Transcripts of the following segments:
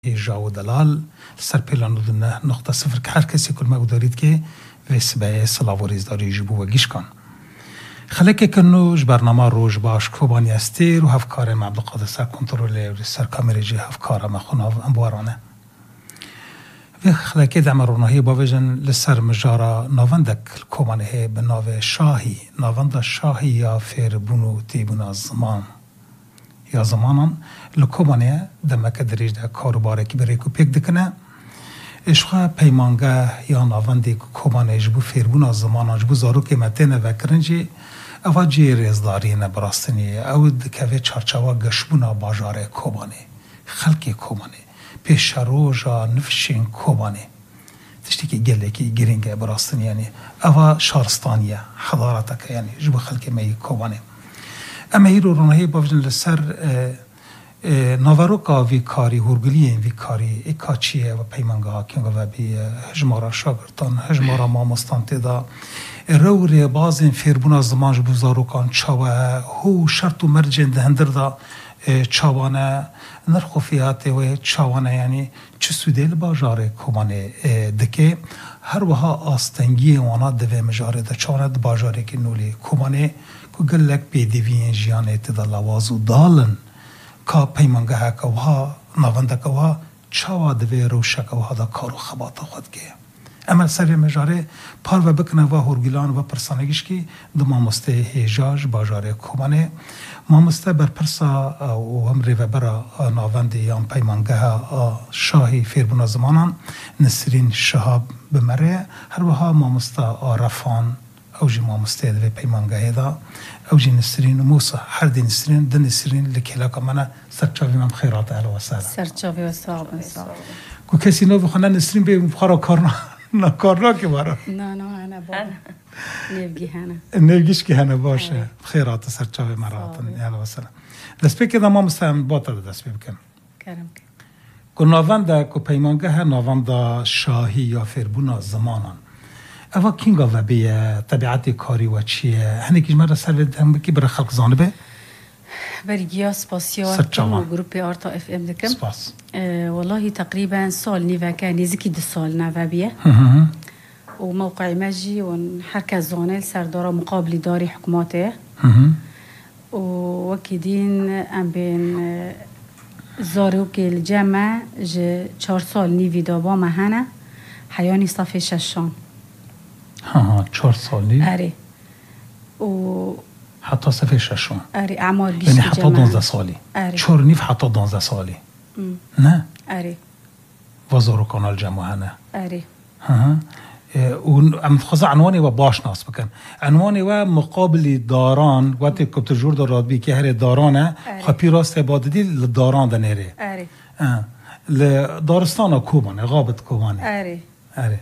جاو دلال سر پیلانو دنه نقطه صفر که هر کسی کل ما دارید که و سبعه سلاوریز داری جبو و گیش کن خلکه کنوش برنامه روش باش کوبانی استی رو هفکار مبلغات سر کنترل و سر کامری جی هفکار مخوناو انبوارانه و خلکه دمرونهی باوجن لسر مجارا نواندک کوبانه به ناو شاهی نواند شاهی یا فیر بونو تیبونا زمان یا زمانان لکوبانه دمک دریج ده کاروباره که برای کو پیک دکنه اشخوا پیمانگه یا نواندی کوبانه جبو فیربونا زمانان جبو زارو که متنه و کرنجی اوا جی ریزداری نبراستنی او دکوه چارچوا گشبونا باجاره کوبانه خلقی کوبانه پیش روژا نفشین کوبانه تشتی که گله که گرینگه براستنی یعنی اوا شارستانیه حضارتک یعنی جبو خلقی می کوبانه اما هیرو رونهی باوجن لسر ناوروکا وی کاری هورگلی وی کاری اکاچیه و پیمانگه ها که و بی هجمارا شاگرتان هجمارا مامستان تدا روری بازین فیربونا زمانج بوزاروکان چاوه هو شرط و مرجن دهندر دا چاوانه نرخوفیاته و چاوانه یعنی چه سودیل باجاره کومانه دکه هر وها آستنگی وانا دوه مجاره دا چاوانه دا باجاره که نولی کومانه که گلک بیدیوین جیانه تدا لوازو دالن که پیمانگه ها که وها نوانده که وها چاوا دوه روشه که وها دا کارو خباتا خود که اما سری مجاره پار و بکنه و هرگیلان و پرسانگیش که دو مامسته هیجاج باجاره کومانه مامسته بر پرسا و همری و برا نوانده یان پیمانگه ها شاهی فیربونا زمانان نسرین شهاب بمره هر وها مامسته رفان اوجی مامسته دوی پیمانگه دا اوجی نسرین و موسى هر دی نسرین دن نسرین لکیلا که منه سرچاوی من خیرات اهلا و سهلا سرچاوی و سلام کو کسی نو بخونه نسرین به مخارا کارنا نکارنا که بارا نه انا بابا نبگی هنه نبگیش که هنه باشه خیرات سرچاوی مراتن اهلا و سهلا دست بی که دا مامسته هم باتا دست بی بکن کرم که نوانده که پیمانگه ها نوانده شاهی یا فیربونا زمانان اوا کینگا و بی طبیعت کاری و چیه هنی کیش مرا سر هم کی برای خلق زانبه برگیا سپاسیار و گروپ آرتا اف ام دکم سپاس والله تقریبا سال نیوه که نزدیکی 2 سال نوه بیه و موقع مجی و حرکت زانه سردارا مقابلی داری حکوماته و وکیدین ام بین زارو که الجمع 4 سال نیوی دابا مهنه حیانی صفحه 6 ها 4 سالی آره و حتی صفحه 6 آره اعمار بیشتر یعنی حتی 12 سالی 4 نیف حتی 12 سالی نه آره وزارو کانال جمعه نه آره ها و ام خصوصا عنوانی و باش ناس بکن عنوانی و مقابل داران وقتی که تجور دارد بی که هر دارانه خپی راست عبادتی لداران دنیره آره لدارستان کوبانه غابت کوبانه آره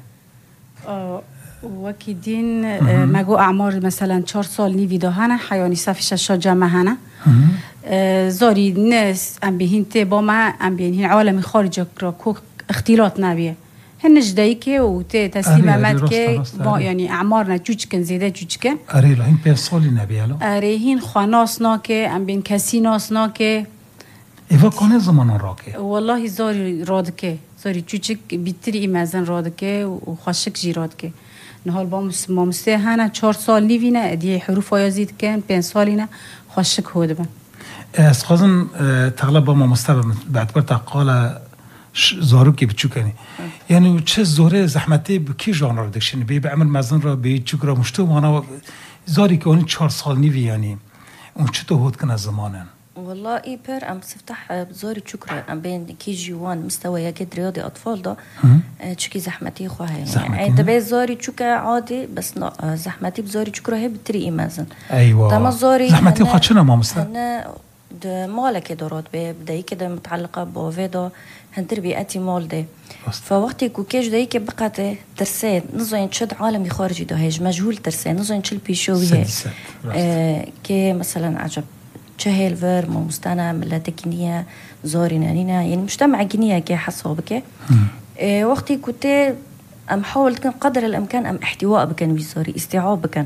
وكيدين ماجو أعمار مثلا 4 سال نيفي دهانة حيواني صافي شاشة جمعنا زاري ناس أم بهين تبا ما أم بهين عالم خارج كراكو اختلاط نبيه هن جدايكه وتسليمات كه يعني أعمارنا جوجكن زيادة جوجكن أري لهين 5 سال نبيه له أري هين خاناسنا كه أم بين كاسيناسنا كه إيفا كونه زمان راكه والله زاري رادكه زاري جوجك بيتري إمازن رادكه وخاشك جيرادكه نهال با مامسته هنه 4 سال نیوینه دیه حروف آیازید کن 5 سالینه خوشک هوده بن از خواستم تغلب با مامسته بعد بر تقال زارو که بچو کنی یعنی چه زوره زحمتی بکی جانر دکشنی بی به عمل مزن را بی چوک را مشتو وانا زاری که اونی 4 سال نیوی یعنی اون چه تو هود کن از زمانن والله إيبر أم تفتح بزوري شكرا أم بين كي جي 1 مستوى يجد رياضي أطفال ده تشكي زحمتي خواهي يعني تبي زوري شكا عادي بس زحمتي بزوري شكرا هي بتري إمازن أيوة تما زوري زحمتي خاتشنا ما مست أنا ده مالك دورات بداية كده متعلقة بوفيدا هنتر بيأتي مال ده فوقتي كوكيج ده يك بقت ترسين نزين شد عالمي خارجي ده هيج مجهول ترسين نزين شل بيشوي هي كي مثلا عجب شهيل فير مستنا ملاتكنية زوري نانينا يعني مجتمع جنية كي حسابك وقتي كنت أم حاولت كان قدر الإمكان أم احتواء بكن بيزوري استيعاب بكن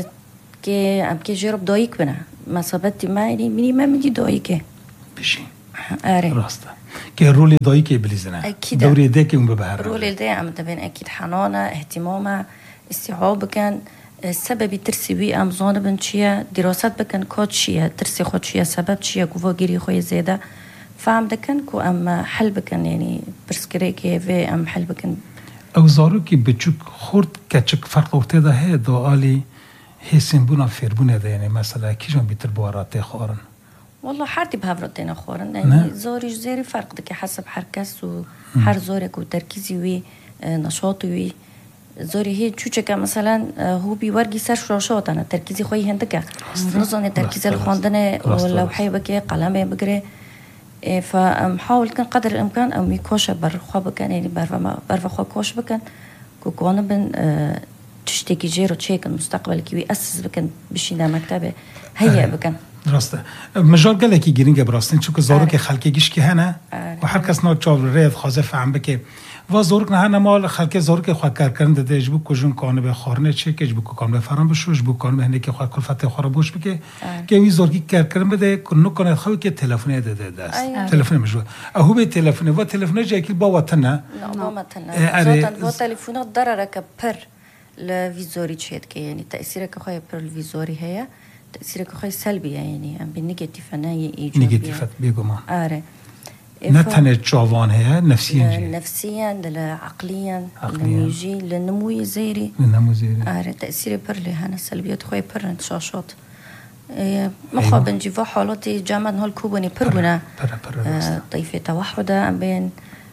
كي أم كي جرب دايك بنا ما صبتي ما يعني مني ما مدي دايكه بشي آره راسته که رول دایی که بلیزنه اكيد دوری ده که اون ببهر رول ده عم تبين اكيد حنانه اهتمامه استيعاب بكن سبب ترسي وي ام زون بن چيه دراسات بكن كود چيه ترسي خود چيه سبب چيه گوا گيري خوي زياده فهم دكن كو ام حل بكن يعني برسكري كي في ام حل بكن او زارو که بچوک خورد کچک فرق ورته ده هه دو آلی حسین بونا فیربونه ده یعنی مثلا کیشون بیتر بوارات خورن والله حارتي بهافرتين خورن يعني زوري زيري فرق دكي حسب حركس وحر زورك وتركيزي وي نشاطي وي زوري هي چوچکا مثلا هو بيورجي سر شاشات انا تركيزي خوي هندكا نظن تركيز الخواندنه ولوحي بكي قلمي بقري فمحاول كان قدر الامكان او ميكوش برخوا بكن يعني برفخوا كوش بكن كوكون بن تشتكي جيرو تشيك المستقبل كي يأسس بكن بشينا مكتبه هيا بكن درسته مجال گله کی گرینگ براستین چون که زارو که خلکی گیش که هنه و هر کس نو چاو رید خوازه فهم بکه و زورک نه هنه مال خلک زورو که خواه کار کرنده ده اجبو کجون کانه به خارنه چه که اجبو کانه به فرام بشو اجبو کانه به هنه که خواه کلفت خواه بوش بکه که وی زورکی کار کرن بده کنو کنه خواهی که تلفنه ده دست تلفنه مجبور اهو به تلفنه و تلفنه جایی که با وطنه با وطنه زاتن با تلفونه ضرره كبر لفيزوري تشيت كي يعني تأثيرك خواه بر الفيزوري هي تأثيرك خوي سلبي يعني بالنيجاتيف أنا إيجابي نيجاتيفات بيجوما آره نتنه جوان هي نفسيا عقليا لنموجي لنموي زيري آره تأثير بر لي هنا سلبيات خوي بر انتشاشات مخابن جيفا حالاتي جامد هال كوبني بربنا طيفة توحدة بين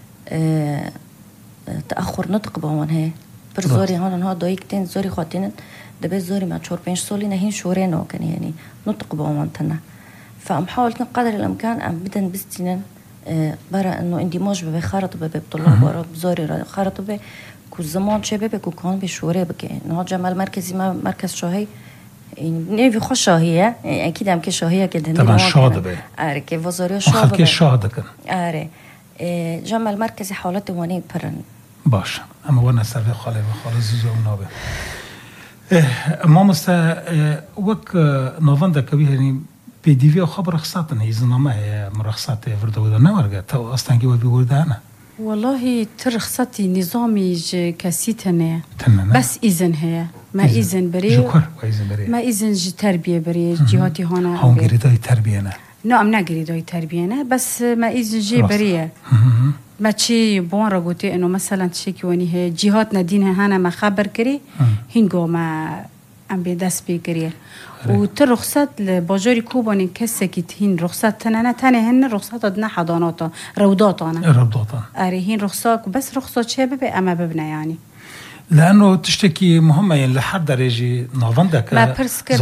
تأخر نطق بهون هي برزوري هون ها دايكتين زوري خاطين دبي زوري ما 4-5 سالي نهين شورينو كان يعني نطق بوانتنا فمحاول كان قدر الامكان ام بدن بستينن برا انه اندماج بخرط بطلاب ورا بزوري خرط به كو زمان شباب كو كان بشوره بك انه جمال مركزي ما مركز شاهي نيفي خوش شاهيه اكيد هم كشاهيه كده طبعا شاده به اره كي وزاري شاده به شاده كان اره جمال مركزي حالته واني برن باش اما وانا سر خاله خالص زونا به ما مستا وك نوفندا كبير يعني بديفي خبر رخصتنا يزنما هي مرخصات فرد ودا نورغا تو اصلا كي بيوردا انا والله ترخصتي نظامي كاسيتنا بس اذن هي ما اذن بري ما اذن جي تربيه بري جهاتي هنا هم غريداي تربيه انا نعم نغريداي تربيه انا بس ما اذن جي بري ما چی بون را گوتی انو مثلا چی که ونی هی جهات ندینه هنه ما خبر کری هنگو ما ام به دست بگیریه و تو رخصت لباجاری کوبانی کسی که هین رخصت تنه هن رخصت نه حضاناتا روداتانه اره هین رخصت بس رخصت چه ببه اما ببنه يعني لانه تشتكي مهمه يعني لحد درجه نوفندك ما برسكر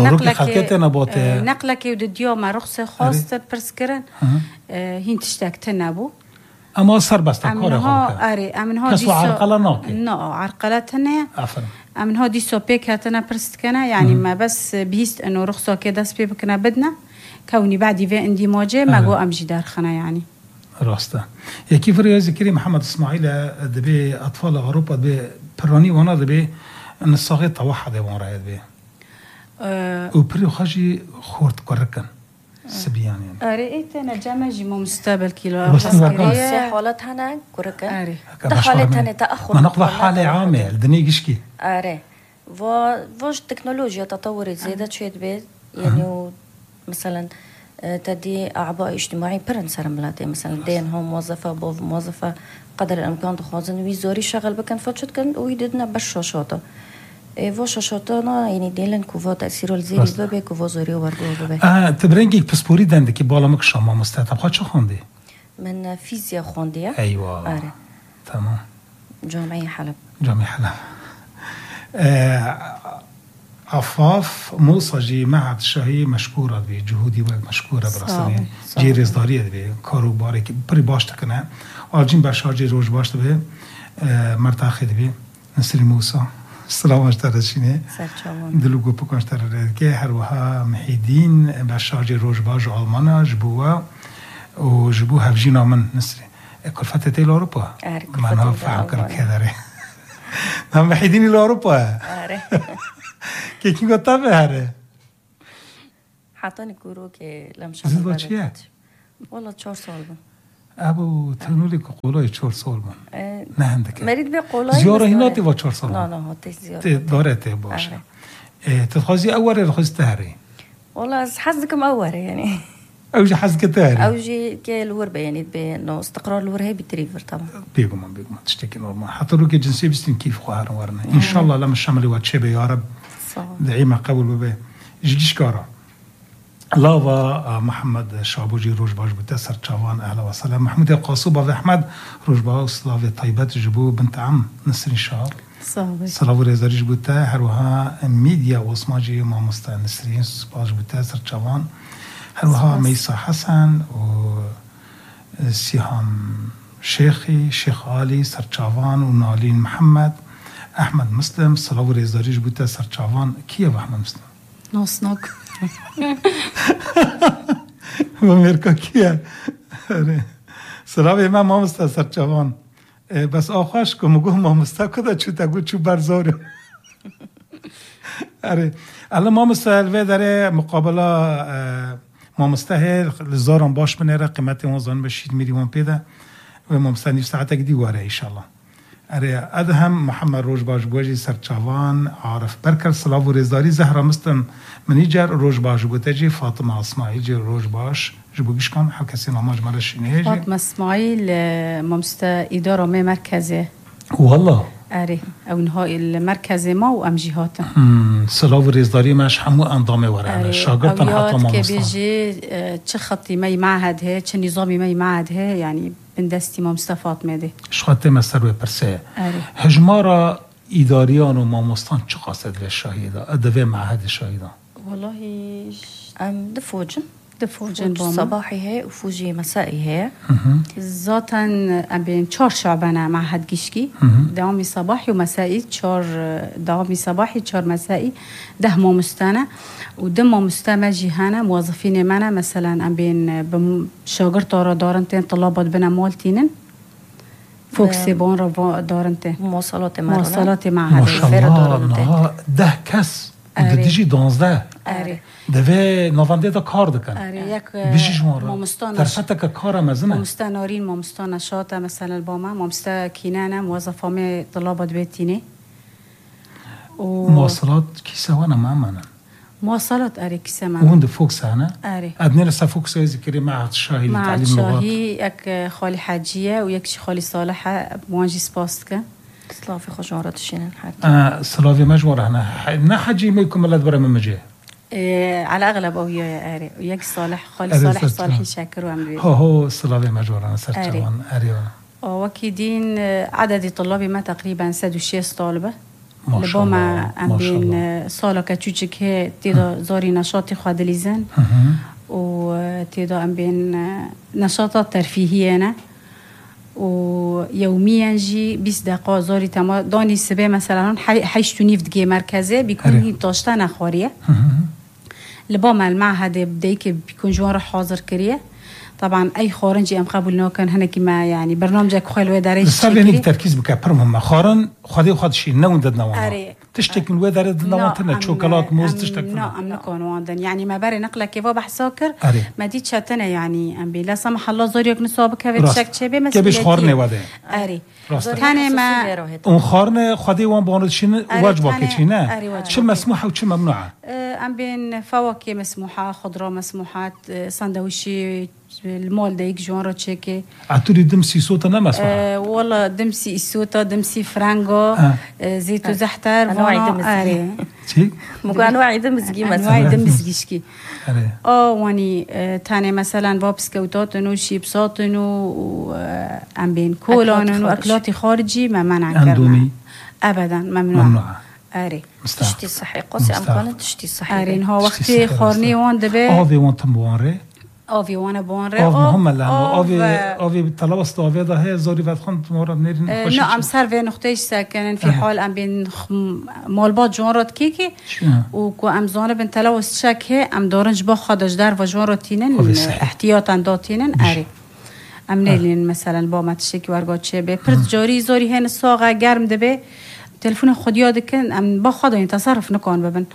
نقلك وديو ما رخصه خاصه برسكرن هين تشتاك تنابو اما سر بسته کار خود آره امنها دیسو عرقلاناکی نه عرقلاتنه امنها دیسو پیکاتنا پرست کنه یعنی ما بس بیست انو رخصا که دست پی بکنه بدنه کونی بعدی و اندیماجه مگو امجی در خانه یعنی راسته یکی فریای ذکری محمد اسماعیل دبی اطفال اوروپا دبی پرانی وانا دبی نساقی توحده وان راید بی او پری خاجی خورد کرکن سبيان يعني رأيت أنا جامعي مستقبل كيلو بس حالات هنا كوركا حالات هنا تأخر ما نقضى حالة عامة الدنيا أري واش تكنولوجيا تطورت زيادة شوية بيت يعني مثلا تدي أعباء اجتماعي برن سرملاتي مثلا دين هم موظفة بوف موظفة قدر الإمكان تخوزن ويزوري شغل بكن فتشت كن ويددنا بالشاشاته واش شاتانا يعني ديلن كوفا تأثيره الزيري ببه كوفا زوري وبرگو ببه تبرنگيك بسپوري دنده كي بالا مك شما مستطب خواهد شو خوندي؟ من فيزياء خوندية أيوة آره تمام جامعي حلب عفاف موسى معهد شاهي مشكورة بجهودي مشكورة براسني جي رزدارية بي كارو باري بري باشت کنه آجين بشارجي روش باشت بي مرتاخد بي نسري موسى سلام اشترشینه دلوگو پکاشتر که هر وها محیدین بشارجی روزباج آلمانا جبوا و جبو هفجینا من نسری کلفت تیل اروپا من ها فهم کرد که داره هم محیدینی لاروپا که کی گفته به هره حتانی کورو که لمشان زید با چیه؟ والله 4 سال بون. ابو تنولي قولای 4 سال بون. نه عندك مريد بقولای زياره هنا تبا 4 سال. لا هاتي زياره دارته باشه. تخازي اول رخص تهري. والله از حظكم اوره يعني. اوجي حظك تهري. اوجي كالوربه يعني بانه استقرار الورهه بالتريفر طبعا. بيقوم تشتكي نورمال حتى لو جنسيه بستين كيف خوار ورنا ان شاء الله لما الشمل واتشبه يا رب. دعيما قبول ببه جديش كارا. لاوا محمد شابوجي روج باش بتسر تشاوان اهلا وسهلا. محمود القاصوبه واحمد روج باوس لافي طيبات جبو بنت عم نسرين شهر. صلاة ورزاريش بوتا هروها ميديا واسماجي ما مستع نسرين باش بتسر تشاوان. هروها ميسا حسن و سيهام شيخي شيخ علي سرچاوان ونالين محمد احمد مسلم. صلاة ورزاريش بوتا سرچاوان كيف احمد مسلم نوسنوك بامريكا كيا صلاة ما مستا سرچاوان بس آخوش که مگو ما مستا کده چو تگو چو برزارو اره الان ما مستا داره مقابله ما مستهل لزارم باش بنره قیمت وزن بشید میلیون پیدا و ما مستنی ساعت دی واره ان شاء الله. اره ادهم محمد روج باش بوجی سرچاوان عارف برکر صلاح و رضاری زهرا مستم منیجر روج باش بوتجی فاطمه اسماعیل جی روج باش جبوگیش کن هر کسی نامش مرشینه فاطمه اسماعیل ممستا اداره مرکزه والله اره او نهایی المرکز ما و ام جهاته صلاح و رضاری ماش همو اندامه وره شاگردان حتی ما که بیجی چه خطی می معهد ها چه نظامی می معهد ها يعني بندستی ما مستفاد میده شخاطه مستر و پرسه هجمارا اداریان و مامستان چه قاصد و شاهیده ادوه معهد شاهیده والله دفوجن فوجن صباحي هي وفوجي مسائي هي ذاتا بين 4 شعبنا معهد جيشكي دوامي صباحي ومسائي 4 دوامي صباحي 4 مسائي ده ما مستانه ودم مستمع جهانا موظفين معنا مثلا بين شاگرد را دارنتين طلابات بنا مالتينن فوكسي بون را دارنتين مواصلات معهد ماشاءالله ده کس دیجی 12 اره دوی نوانده دا کار دکن یک بیشی شماره درفته که کار مزنه مامستا نارین مامستا نشاطه مثلا الباما مامستا کینانه موظفامه طلابات بیتینه مواصلات کیسه وانا معمانا مواصلات اره کیسه معمانا وند فوكس هنا اره ادنی رسا فوكس هایی ذکری معهد شاهی معهد شاهی یک خالی حجیه و یک خالی صالحه موانجی سپاست که سلافي خجارات شينن حاجة سلافي مجموعة هنا حاجي ما يكون ملاد برا من مجيه على أغلب أو يا وياك صالح خالي صالح شاكر وعمري هو سلافي مجموعة أنا صرت جوان أريونا وكيدين عدد طلابي ما تقريبا 6 طالبة ما شاء الله ما بين صالة كتوجك هي تيدا زاري نشاطي خادليزن وتيدا بين نشاطات ترفيهية أنا ويوميا جي 20 دقيقة زاري تما داني سبه مثلا حيش تونيف دقيقة مركزة بيكون هي طاشتان أخوارية لباما المعهد بديك بيكون جوان حاضر كريه طبعا أي خارنجي أم قبولنا كان هنا كما يعني برنامجك خيل ويداري بس يعني تركيز بكبر مهم خارن خدي خد شيء نون ددنا وانا تشتكي من ويداري ددنا وانتنا شوكولات موز تشتكي نعم نكون واندن يعني ما بري نقلة كيف بحساكر ما دي تشاتنا يعني أم بلا سمح الله زوريك نصابك هذا تشك شبه مسؤوليتي كيفش خارنه وده أري ثاني ما اون خارنه خدي وان بانود شين واجبك شينه شو مسموحة وشو ممنوعة أم بين فواكه مسموحة خضرة مسموحات ساندويشي المول دايك جوان تشيكي عطولي دمسي صوتا نمسموحة والله دمسي السوتا دمسي فرانغو زيتو زحتر أنواع دمسي مو أنواع دمسي أنواع دمسي واني تاني مثلا بابسكوتاتنو شيبساتنو أم بين كولانو أكلاتي خارجي ما منع كرنا أبدا ممنوع أري تشتي صحي قصي أمكانت تشتي صحي أرين هو وقتي خارني وان دبي آوي وان تنبوانري آوي وانا بوانري آوي مهمة لأنه آوي بالطلبة آوي ده هي زوري بعد خند مرة بنيرين نعم صار في نقطة ساكن في حال أم بين مالبات جوانرات كيكي وكو أم زانة بين تلوث شك هي أم دارنج باخدش در و جوانرات تينن احتياطا داتينن أري أم نيلين مثلا با ما تشكي ورقات شبه برد جاري زوري هن الساقة گرم دبي تلفون خود یاد کن ام با خدا این تصرف نکن ببین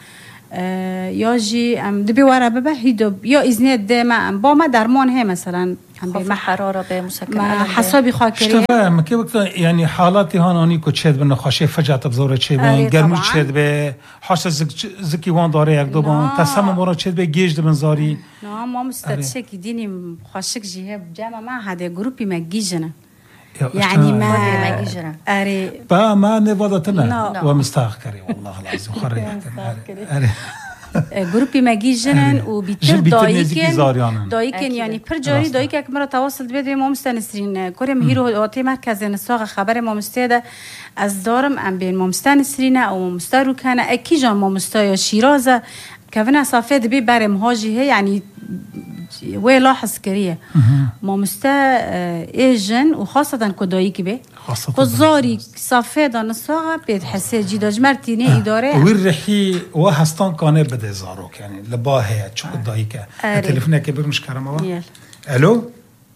یا جی ام دبی وره ببه هیدو یا ازنیت ده ما با ما درمان هم مثلا خفض حرارة بمسكن ما حسابي خاكري اشتفهم كيف يعني حالاتي هون اني كنت شد بنو خاشي فجأة بزوره چه بون گرمی شد به حاش زکی وان داره یک دو بون تسمم مورا چد به گیج دبن زاری نه ما مسترشك ديني خاشك جهه جامع ما هذا جروبي ما جيجنا يعني ما جيجنا اري با ما نوادتنا ومستاخري والله العظيم خري اري جروبي ما جيجنا وبيتر دايكن يعني برجاري دايك اك مره تواصل بده ما مستنسرين كورم هيرو اوتي مركز نساق خبر ما مستعد از دارم ام بين ما مستنسرين او مسترو كان اكيد جان ما مستايا شيراز كفنا صافي دبي برم هاجي هي يعني ولاحظ كريه ما مستا ايجن وخاصه كدايك به خزاري صافي دا نساغه بتحسي جدا جمرتيني اداره والرحي وهستان كان بده زاروك يعني لباه تشو دايك تليفونك كبير مش كرمه الو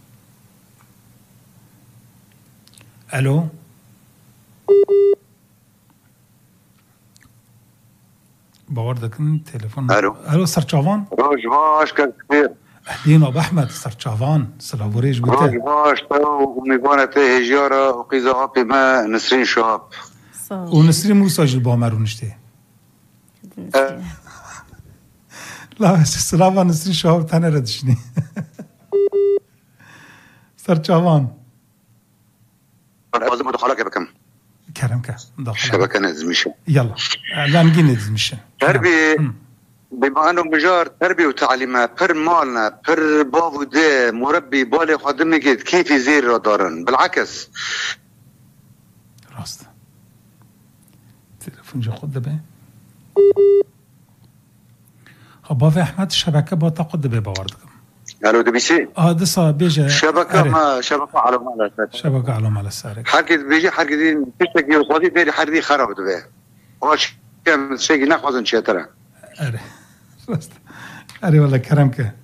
الو باوردك تليفون الو سرچاوان روج باش كثير اهلين ابو احمد سرچاوان سلاموريج بوته روج باش تو ميبانته هجاره وقيزه بما نسرين شهاب ونسرين موسى جلبامر ونشتي لا بس سلام نسرين شهاب تنه ردشني سرچاوان لازم ادخلك بكم كرمك داخل شبكه نزمشه يلا لا نجي نزمشه تربي بما انه مجار تربيه وتعليمه بر مالنا بر بابو ده مربي بالي خادم جد كيف يزير رادارن بالعكس راست تلفون جو خود به بابا احمد شبكه با تاخد به باوردكم الو دي بي سي دسا بيجي شبكه ما شبكه على مال شبكه على مال السارق حركه بيجي حركه دي تشتكي وخدي تاني حركه خربت به واش كم شيء ناخذ شيء ترى اري اري والله كرمك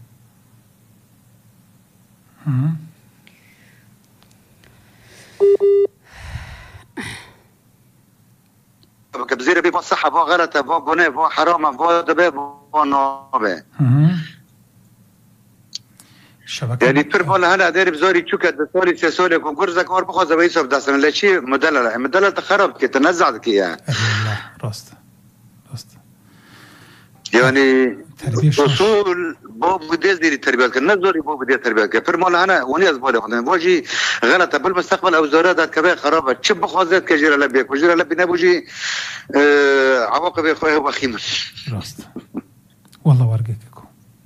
بزير بي صحه بو غلطه بو بني بو حرام بو دبه بو نوبه يعني تربول هلا داير بزوري تشوكا دسوري سيسولي كونكورزا كور بخوز بيسوف داسن لشي مدلل تخرب كي تنزعت كي والله راست يعني اصول بوب ديز ديري تربيه كنزوري بوب ديز تربيه كفرمول انا وني ازبول خدنا بوجي غلطه بالمستقبل او زورات كبير خرابه تشب خوزات كجيره لبيك وجيره لبي نبوجي عواقب اخويا وخيمه راست والله ورقيككم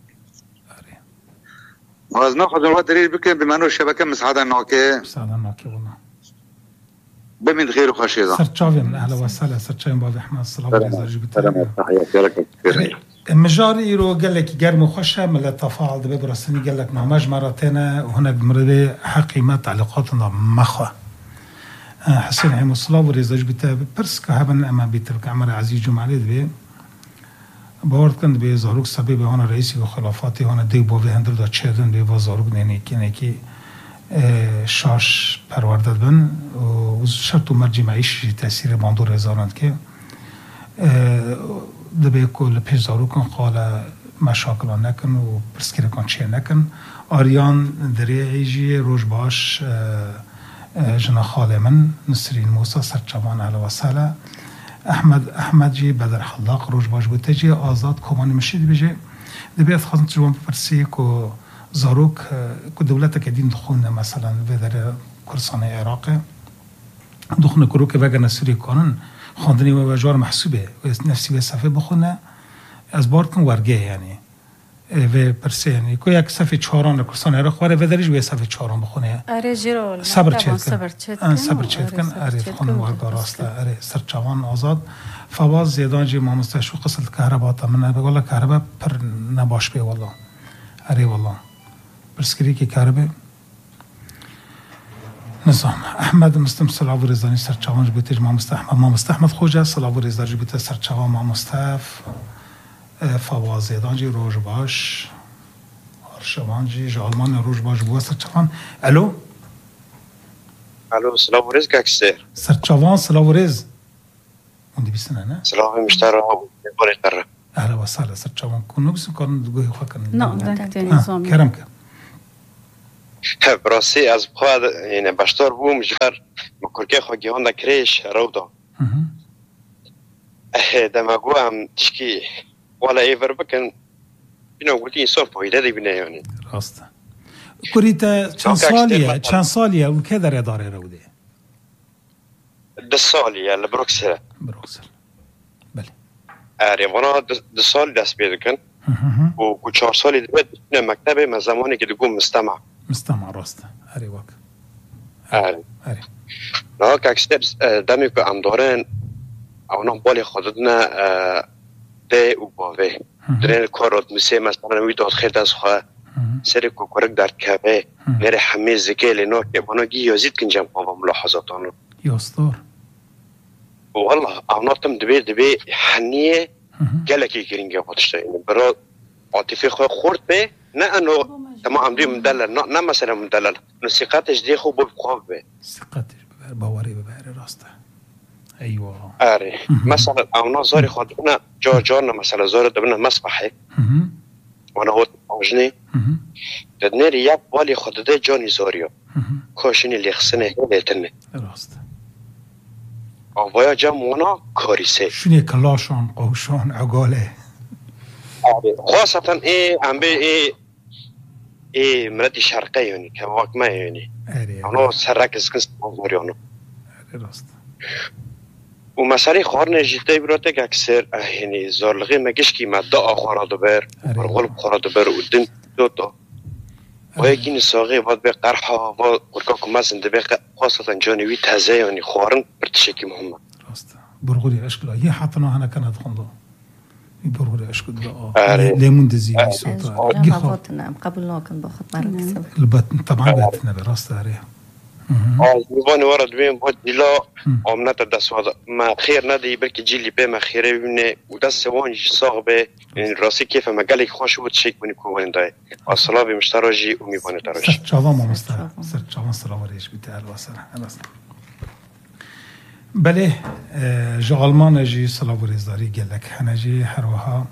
واز ناخذ الوقت دليل بكم بما انه الشبكه مساعده نوكي والله بمن غير وخشيده سرچاوي من اهلا وسهلا سرچاوي بابا احمد السلام عليكم سلام تحياتي لك مجاري رو قال لك جرم وخشه من التفاعل ده برسني قال لك نماج مرتين وهنا بمرده حقيمه تعليقاتنا مخه حسين عين الصلاه ورزاج بتاع برس كهبن اما بيترك عمر عزيز جمعه ده باورد کند به زاروک سبب به آن رئیسی و خلافاتی آن دی باوی هندل دا چردن به با زاروک نکی شاش پروردد بن و شرط و مرجی معیشی تاثیر باندور هزارند که دبی کل پیش زاروکن قال مشاکل نکن و پرسکیر کن چه نکن آریان دری ایجی روش باش جنا خاله من نسرین موسى سرچوان علی وسهلا احمد جی بدر حلاق روش باش بوده جی آزاد کمانی مشید بجه دبیت خواستم تجربه بپرسی که زاروک که دولت که دین دخونه مثلا و در کرسانه عراق دخونه کرو که وگه نسوری کنن خواندنی و وجار محسوبه و نفسی و صفحه بخونه از بار کن ورگه یعنی و پرسی یعنی که یک صفحه چهاران کرسانه عراق وره و درش و صفحه چهاران بخونه اره جیرو صبر چید کن اره خانم ورگا راسته اره سرچوان آزاد فواز زیدان جی ما مستشو قصد کهربا تا منه بگولا کهربا پر نباش بی والله اره والله برسکری که کهربا نظام احمد مستم صلاح و رضانی سرچوان جبیتش ما مستحمد خوجه صلاح و رضا جبیت سرچوان ما مستف فواز زیدان جی روش باش شوان جی جالمان روش باش بوا سرچوان الو سلام ورز كاكسير سرچوان سلام ورز اون دی بیسنه نه سلام مشترى بوري قرة أهلا وسهلا سرچاوان كونوكس كون دغوي خاكن نعم دكتور نظام كرمك براسي از بخواد يعني باشتور بوم جار مكركي خو جهان كريش روضه دماغو هم تشكي ولا ايفر بكن بينو قلتي صور فايده دي بنا يعني راسته كوريتا چند ساليه وكذا اداره روده دساليه لبروكسل بله اري وانا دسال دست بيدكن و 4 سال دبت مكتب ما زماني که دگم مستمع راسته اري واك اري لا كاكستر دمي که ام دارن او نم بالي خودنا ده و باوه درن کارات میشه مثلا وی داد خیلی از خواه سری کو کرک در کبه نره همه زکیل نو که بنا گی یازید کنجم با ملاحظاتانو یاستار والله اعناتم دبي حنيه قالك يكرينجا باتشتا يعني برا عاطفي خورد به نه انه تمام دي مدلل نه مثلا مدلل نسيقاتش دي خو بخوف به ثقتش باوري ببهر راسته ايوه اري مثلا او نظري خدنا جورنا مثلا زور دبنا مسبحه وانا هو اوجني دنيري ياب بالي خدده جوني زوريو كوشني اللي خصنه هيتنه راسته او باید جمعونا کاریسه شونه کلاشان قوشان عقاله خاصتا هم به مرد شرقه یعنی که واقعا یعنی اونا سرکز کنست بازوریانو راست و مسئله خارن جیده براته که اکثر یعنی زارلغی مگش که مده آخارا دبر برغلب خارا دبر و دن دوتا و یکی نساقه باید به قرحا و قرکا کمازن دبه خاصتا جانوی تازه یعنی خارن برتشکی محمد راست برغوری اشکلا یه حتنا هنه کند خونده برغوری اشکلا لیمون دزی سوتا گیخواتنا قبل ناکن باخد مرکزم طبعا باتنا براست داره يبغون ورد بين بود لا عملت دسواد ما خير ندي بلكي جيلي بما خيره بينه ودس وان صاحبه يعني راسي كيف ما قالك خوش وتشيك من يكون داي الصلاه بمشترجي وميبون ترجي شباب ما مستر شباب صلاه وريش بتاع الوصل بله جالمان جي صلاه وريزداري قال لك انا جي هروها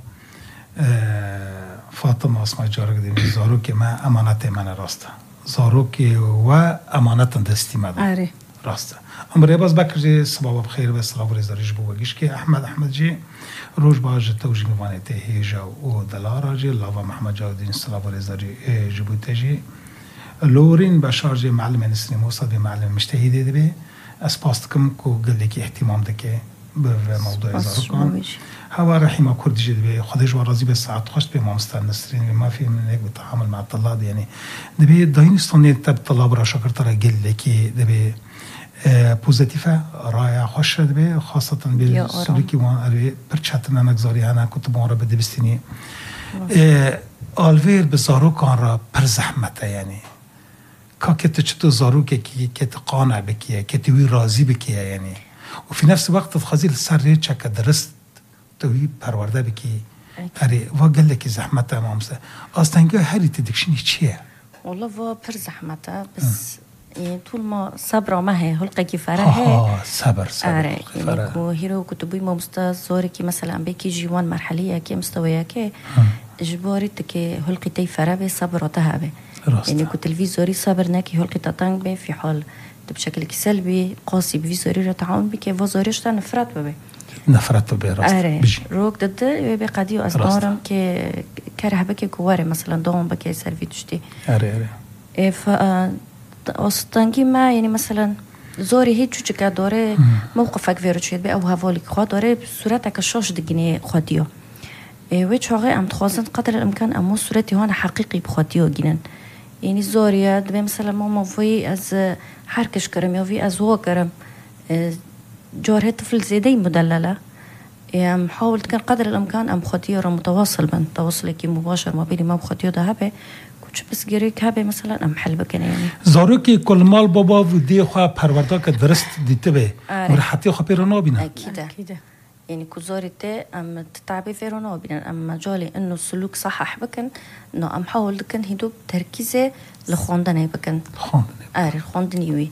فاطمه اسماء جارك دي زارو که ما امانت من راسته زاروکی و امانت دستی مدن راسته امره باز بکر سبب بخیر و سلام ریزاریش بوگیش که احمد جی روز باج توجی میوانته هیجا و دلارا جی لاوا محمد جاودین سلام ریزاری جبوته جی لورین بشارج معلم نسلی موساد معلم مجتهدی دی اسپاستکم کو گلی که اهتمام دکه به موضوع زاروکان هوا رحيمة كرد جد خديج ورازي بالساعات خشت بمامستان نسرين ما في من هيك بالتعامل مع الطلاب يعني دبي داينستوني تب طلاب را شكر ترى قل لكي دبي بوزيتيفا رائع خوش دبي خاصة بالسوريكي وان برشاتنا نگزاري انا كنت مورا بدي بستني آلوير بزارو كان را پر زحمته يعني كاكت چتو زارو كي كت قانع بكيه كتوي راضي بكيه يعني وفي نفس الوقت تخزيل سر چك درست توی پرورده بکی اری و قال لك زحمته امامسه اصلا هری تدکشنی چیه والله و پر زحمته بس يعني طول ما صبره ما هي هلقه كفاره صبر يعني كو هيرو كتبي ما مستزوري كي مثلا بكي جيوان مرحليه كي مستويه كي اجبارت كي هلقه تي فرابه صبرتها به يعني كتلفزيوري صبرنا كي هلقه تطنق به في حال بشكل سلبي قاسي بفيزوري تعاون بكي وزوريش نفرت به نفرت به راست روك ضد بقديو أصدارم كره بكي كواري مثلا دوم بكي سيرفيتشتي ف أصدقائي ما يعني مثلا زوري هيك شو كداره موقفك فيرتشيت بأو هفولك خا داره بصورتك الشاش دقني خديو ويش هاي أم تخاصن قدر الإمكان أمو صورتي هون حقيقي بخديو جنن يعني زوري دبي مثلا ماما في از حركش كرم يا في از هو كرم جوار طفل زيدي مدللة حاولت كان قدر الإمكان أم خطيرة متواصل من تواصلك مباشر ما بيني ما بخطيرة هبه كنت بس جريك هبه مثلا أم حلبة كان يعني زاروكي كل مال بابا ودي خوا پروردك درست ديتبه ورحتي خو بيرنا بينا أكيد يعني كزارته أم تتعبي فيرنا بينا أم مجالي إنه السلوك صحح بكن إنه أم حاول كان هدوب تركيزه لخوندني بكن خواندني خواندني وي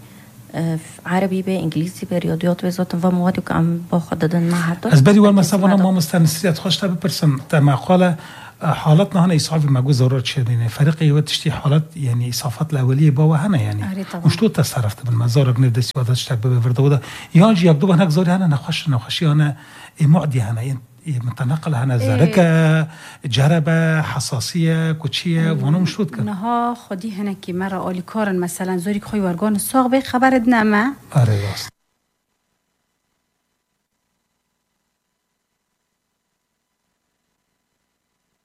عربي به انگلیسی به رياضيات به ذات و موادی که ام با خود دادن معهد از بدی ول مثلا ما مستنسیت خوش تا بپرسم تا مقاله حالات نه إسعاف ما ضرورت شدينه فريق يوتشتي حالات يعني إسعافات الأولية بوا هنا يعني مش تو تصرفت بالمزار قنيد استفادة شتاك ببرد وده ياجي يقدو هناك زوري هنا نخشي هنا معدي هنا متنقل هنا زركة جربة حساسية كوتشية وانا مش رود كن نها خودي هنا كي مرة أولي كارن مثلا زوري خوي ورقان الصاغ بي خبرت نما راست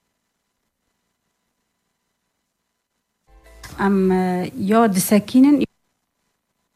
ام يا دساكينن